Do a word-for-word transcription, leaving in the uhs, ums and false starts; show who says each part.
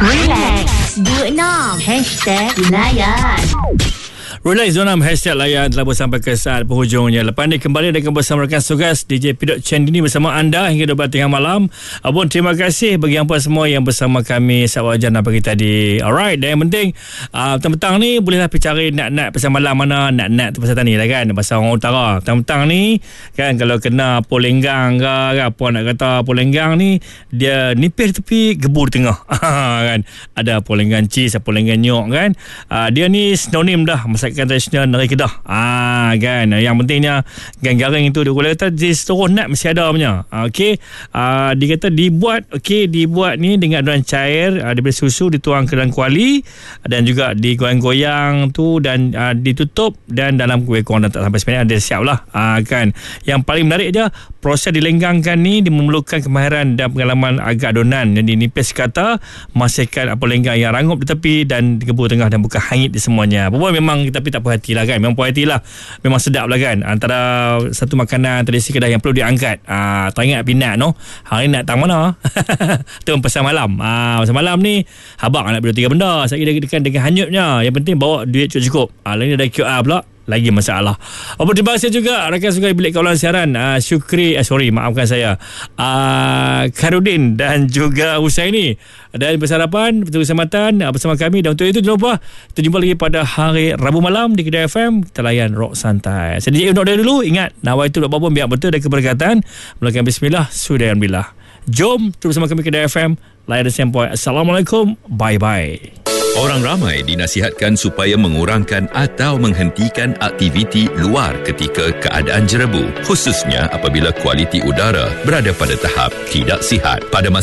Speaker 1: Relax dua enam Hashtag Layan.
Speaker 2: Relax Zona Hashtag Layan telah sampai ke saat penghujungnya. Lepas ni kembali dengan bersama rakan tugas D J Pidot Chandini bersama anda hingga dua belas tengah malam. Abang, terima kasih bagi hampa semua yang bersama kami saat wajar pagi tadi. Alright, dan yang penting uh, petang-petang ni bolehlah pergi cari nak-nak pasal malam mana. Nak-nak tu pasal tani lah kan, pasal orang utara. Petang-petang ni kan, kalau kena polenggang ke, ke apa nak kata polenggang ni, dia nipis tepi, gebur tengah. Kan, ada polenggang cheese, polenggang nyok kan. Uh, dia ni sinonim dah masakan tradisional negeri Kedah. Ah kan, yang pentingnya garing-garing itu dia kata di seluruh nut mesti ada punya. Okey, ah, dia kata dibuat okey dibuat ni dengan adunan cair, ah, diberi susu, dituang ke dalam kuali dan juga digoyang-goyang tu dan ah, ditutup dan dalam kuih kurang dan tak sampai seminit ada siap lah. Ah kan, yang paling menarik dia proses dilenggangkan ni dia memerlukan kemahiran dan pengalaman agak adonan. Jadi nipis kata masihkan apa lenggang yang rangup di tepi dan digebur tengah dan bukan hangit di semuanya. Apa memang tapi tak puas hati lah kan. Memang puas hati lah. Memang sedap lah kan. Antara satu makanan tradisi Kedah yang perlu diangkat. Ah, tak ingat pinat no. Hari ni nak tang mana? Tu pasal malam. Ah, pasal malam ni habang nak beli tiga benda. Saya kira dengan, dengan hanyutnya. Yang penting bawa duit cukup-cukup. Ah, lain ada Q R pula. Lagi masalah. Apa terima kasih juga rakan suka bilik kawalan siaran uh, Syukri, eh, sorry maafkan saya uh, Karudin dan juga Husaini, dan bersarapan betul keselamatan uh, bersama kami. Dan untuk itu jangan lupa kita jumpa lagi pada hari Rabu malam di Kedah F M. Kita layan rock santai. Saya D J untuk dari dulu. Ingat, nawai itu apa pun biar betul dan keberkatan. Mulakan bismillah, sudah alhamdulillah. Jom terus bersama kami Kedah F M. Layan dan sempoi. Assalamualaikum. Bye bye.
Speaker 3: Orang ramai dinasihatkan supaya mengurangkan atau menghentikan aktiviti luar ketika keadaan jerebu, khususnya apabila kualiti udara berada pada tahap tidak sihat. Pada masa